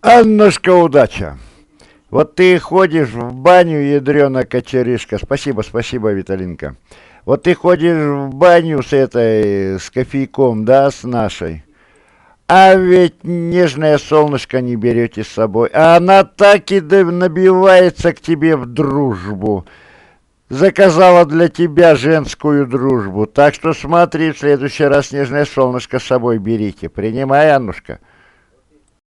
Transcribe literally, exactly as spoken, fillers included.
Аннушка, удача! Вот ты ходишь в баню, ядрена кочерышка. Спасибо, спасибо, Виталинка. Вот ты ходишь в баню с этой, с кофейком, да, с нашей. А ведь нежное солнышко не берете с собой. А она так и д- набивается к тебе в дружбу. Заказала для тебя женскую дружбу. Так что смотри, в следующий раз нежное солнышко с собой берите. Принимай, Аннушка.